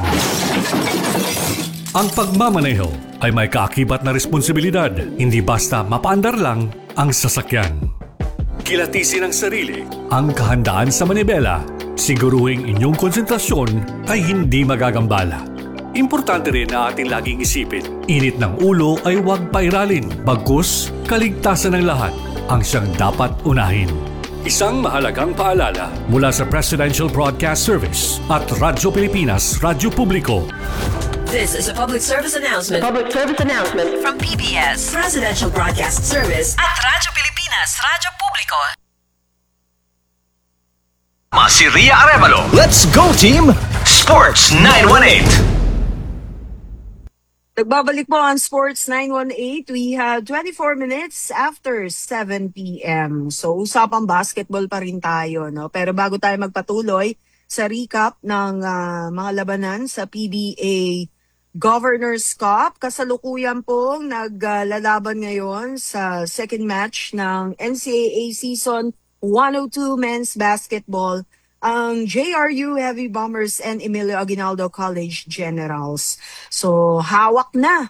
Ang pagmamaneho ay may kaakibat na responsibilidad, hindi basta mapaandar lang ang sasakyan. Kilatisin ang sarili, ang kahandaan sa manibela, siguruhing inyong konsentrasyon ay hindi magagambala. Importante rin na ating laging isipin, init ng ulo ay huwag pairalin, bagkus kaligtasan ng lahat ang siyang dapat unahin. Isang mahalagang paalala mula sa Presidential Broadcast Service at Radyo Pilipinas, Radyo Publiko. This is a public service announcement. Public service announcement from P B S Presidential Broadcast Service at Radyo Pilipinas, Radyo Publiko. Si Ria Arevalo. Let's go, team! Sports nine one eight. Nagbabalik po ang Sports nine one eight. We have twenty-four minutes after seven p.m. So, usapang basketball pa rin tayo, no? Pero bago tayo magpatuloy sa recap ng uh, mga labanan sa P B A Governors Cup, kasalukuyan pong naglalaban ngayon sa second match ng N C A A Season one oh two Men's Basketball ang J R U Heavy Bombers and Emilio Aguinaldo College Generals. So, hawak na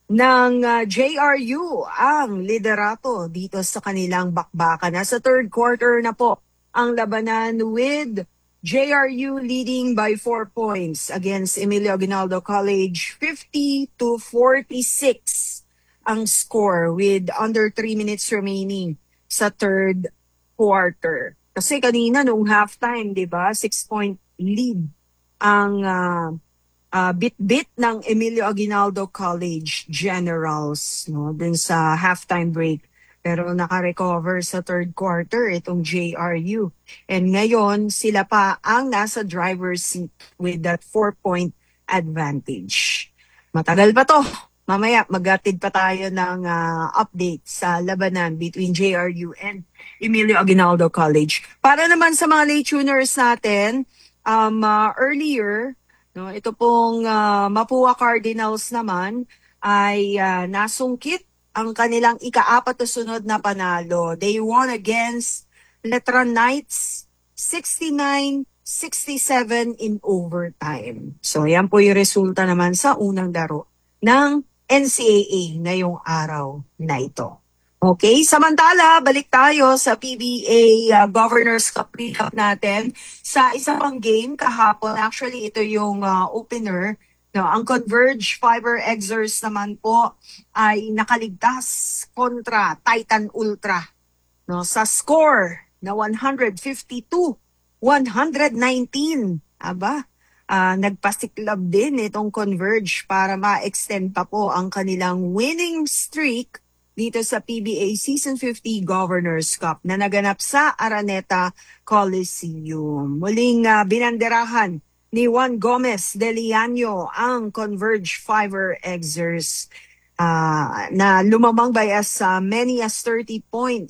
ng uh, J R U ang liderato dito sa kanilang bakbakan. Nasa third quarter na po ang labanan with J R U leading by four points against Emilio Aguinaldo College, fifty to forty-six ang score with under three minutes remaining sa third quarter. Kasi kanina noong halftime, di ba, six-point lead ang uh, uh, bit-bit ng Emilio Aguinaldo College Generals, no, dun sa halftime break. Pero naka-recover sa third quarter itong J R U. And ngayon, sila pa ang nasa driver's seat with that four-point advantage. Matagal pa to. Mamaya, mag-atid pa tayo ng uh, update sa labanan between J R U and Emilio Aguinaldo College. Para naman sa mga late tuners natin, um, uh, earlier, no, ito pong uh, Mapua Cardinals naman ay uh, nasungkit ang kanilang ika-apat na sunod na panalo. They won against Letran Knights sixty-nine sixty-seven in overtime. So yan po yung resulta naman sa unang laro ng N C A A ngayong araw na ito. Okay, samantala, balik tayo sa P B A uh, Governors Cup recap natin sa isa pang game kahapon. Actually, ito yung uh, opener. No, ang Converge Fiber Exers naman po ay nakaligtas kontra Titan Ultra, no, sa score na one fifty-two one nineteen. Aba, Uh, nagpasiklab din itong Converge para ma-extend pa po ang kanilang winning streak dito sa P B A Season fifty Governors Cup na naganap sa Araneta Coliseum. Muling uh, binanderahan ni Juan Gomez de Leaño ang Converge Fiber Exers uh, na lumamang by as uh, many as thirty points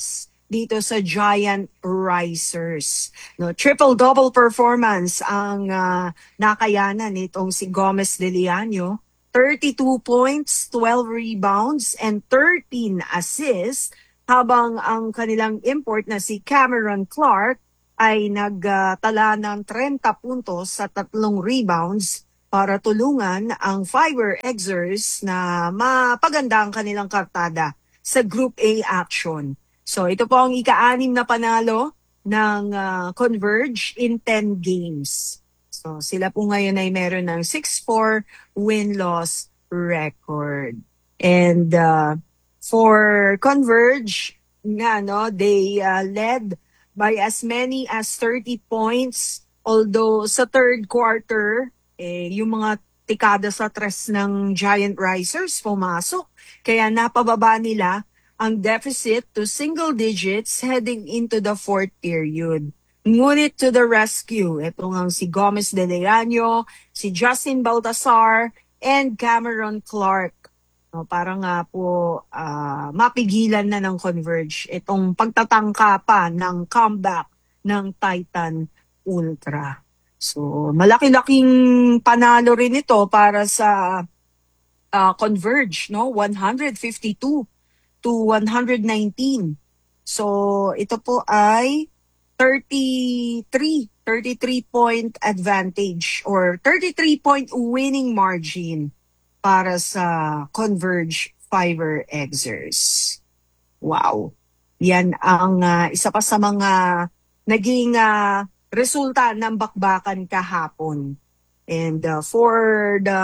dito sa Giant Risers. No, triple-double performance ang uh, nakayanan nitong si Gomez de Leano. thirty-two points, twelve rebounds, and thirteen assists, habang ang kanilang import na si Cameron Clark ay nagtala ng thirty puntos sa tatlong rebounds para tulungan ang Fiber Xers na mapaganda ang kanilang kartada sa Group A action. So ito po ang ika-anim na panalo ng uh, Converge in ten games. So sila po ngayon ay meron ng six four win-loss record. And uh, for Converge, nga, no, they uh, led by as many as thirty points. Although sa third quarter, eh, yung mga tikada sa tres ng Giant Risers pumasok. Kaya napababa nila ang deficit to single digits heading into the fourth period. Ngunit to the rescue, ito nga si Gomez de Leano, si Justin Baltasar, and Cameron Clark. No, para nga po uh, mapigilan na ng Converge itong pagtatangka pa ng comeback ng Titan Ultra. So malaki-laking panalo rin ito para sa uh, Converge, no? one fifty-two to one nineteen. So ito po ay thirty-three, thirty-three point advantage or thirty-three point winning margin para sa Converge Fiber Xers. Wow. Yan ang uh, isa pa sa mga naging uh, resulta ng bakbakan kahapon. And uh, for the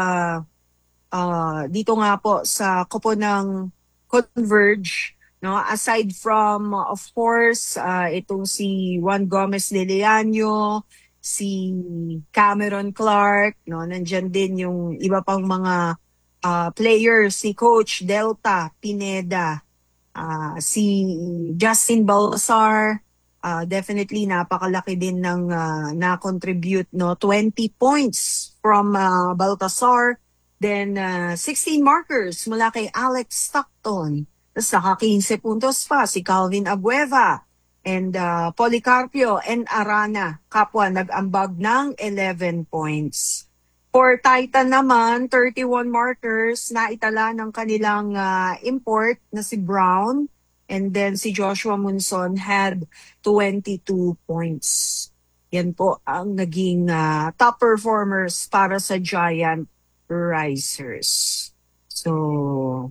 uh, dito nga po sa kupo ng Converge, no, aside from uh, of course uh, itong si Juan Gomez de Leano, si Cameron Clark, no, nandiyan din yung iba pang mga uh, players, si Coach Delta Pineda, uh, si Justin Baltasar, uh, definitely napakalaki din ng uh, na-contribute, no, twenty points from uh, Baltasar. Then, uh, sixteen markers mula kay Alex Stockton. Tapos naka fifteen puntos pa si Calvin Abueva. And uh, Policarpio and Arana, kapwa nag-ambag ng eleven points. For Titan naman, thirty-one markers na itala ng kanilang uh, import na si Brown. And then si Joshua Munson had twenty-two points. Yan po ang naging uh, top performers para sa Giant Risers. So,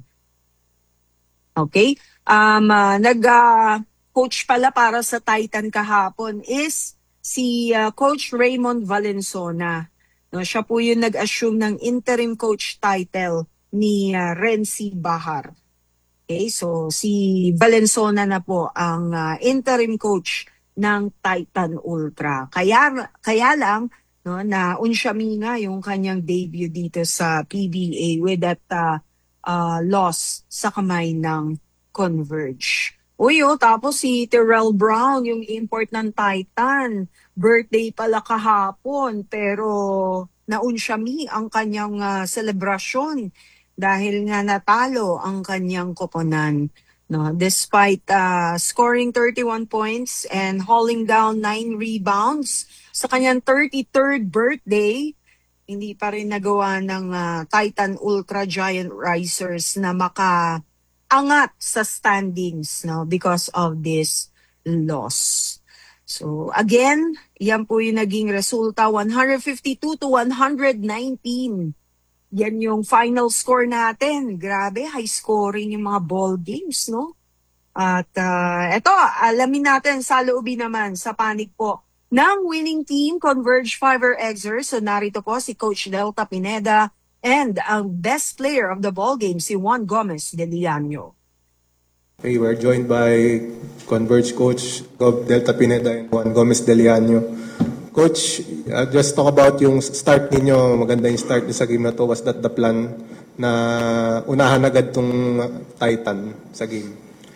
okay. Um, uh, nag-coach uh, pala para sa Titan kahapon is si uh, Coach Raymond Valenzona. No, siya po yung nag-assume ng interim coach title ni uh, Renzi Bahar. Okay, so si Valenzona na po ang uh, interim coach ng Titan Ultra. Kaya, kaya lang, no, na unsyami nga yung kanyang debut dito sa P B A with that uh, uh, loss sa kamay ng Converge. Uy, oh, tapos si Terrell Brown, yung import ng Titan, birthday pala kahapon, pero naunsyami ang kanyang uh, selebrasyon dahil nga natalo ang kanyang koponan. No, despite uh, scoring thirty-one points and hauling down nine rebounds sa kanyang thirty-third birthday, hindi pa rin nagawa ng uh, Titan Ultra Giant Risers na makaangat sa standings, no, because of this loss. So again, yan po yung naging resulta, one fifty-two to one nineteen. Yan yung final score natin. Grabe, high scoring yung mga ball games, no? At uh, eto, alamin natin sa loobi naman, sa panig po ng winning team, Converge Fiber Xers. So narito po si Coach Delta Pineda and ang best player of the ball game, si Juan Gomez de Leano. We were joined by Converge Coach Delta Pineda and Juan Gomez de Leano. Coach, uh, just talk about yung start ninyo. Maganda yung start niyo sa game na to. Was that the plan na unahan agad tong Titan sa game?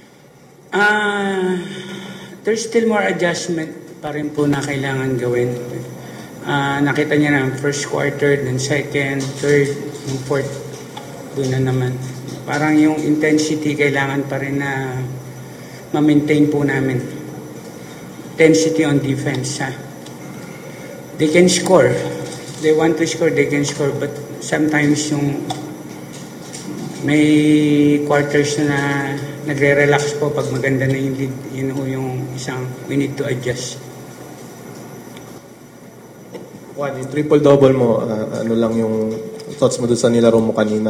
Uh, there's still more adjustment pa rin po na kailangan gawin. Uh, nakita niya na first quarter, then second, third, yung fourth. Doon na naman. Parang yung intensity kailangan pa rin na ma-maintain po namin. Intensity on defense. Ha? They can score. They want to score, they can score. But sometimes yung may quarters na nagre-relax po pag maganda na yung lead. Yun ho yung isang we need to adjust. Juan, yung triple-double mo, uh, ano lang yung thoughts mo doon sa nilaro mo kanina?